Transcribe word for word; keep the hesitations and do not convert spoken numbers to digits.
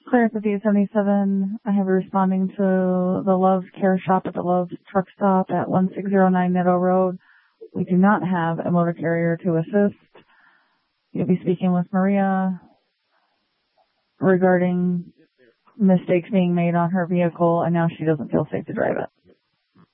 Claire fifty-eight seventy-seven, I have a responding to the Love's Care Shop at the Love's Truck Stop at one six zero nine Meadow Road. We do not have a motor carrier to assist. You'll be speaking with Maria regarding mistakes being made on her vehicle, and now she doesn't feel safe to drive it.